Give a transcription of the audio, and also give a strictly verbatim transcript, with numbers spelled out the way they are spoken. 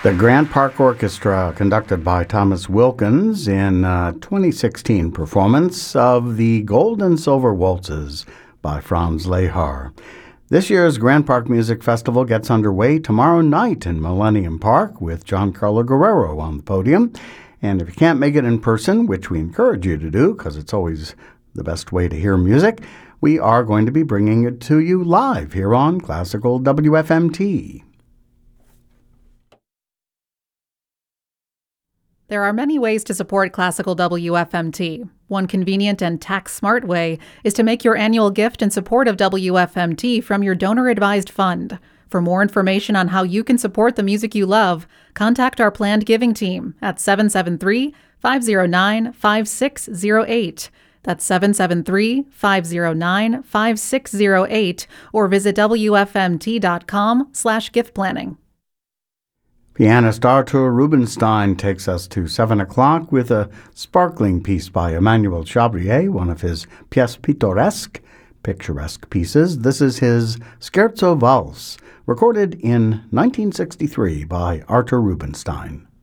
The Grant Park Orchestra, conducted by Thomas Wilkins in a twenty sixteen performance of the Gold and Silver Waltzes by Franz Lehar. This year's Grant Park Music Festival gets underway tomorrow night in Millennium Park with Giancarlo Guerrero on the podium. And if you can't make it in person, which we encourage you to do because it's always the best way to hear music, we are going to be bringing it to you live here on Classical W F M T. There are many ways to support Classical W F M T. One convenient and tax-smart way is to make your annual gift in support of W F M T from your donor-advised fund. For more information on how you can support the music you love, contact our planned giving team at seven seven three, five zero nine, five six zero eight. That's seven seven three, five zero nine, five six zero eight, or visit W F M T dot com slash gift planning. Pianist Artur Rubinstein takes us to seven o'clock with a sparkling piece by Emmanuel Chabrier, one of his pièces pittoresques, picturesque pieces. This is his Scherzo Valse, recorded in nineteen sixty-three by Artur Rubinstein.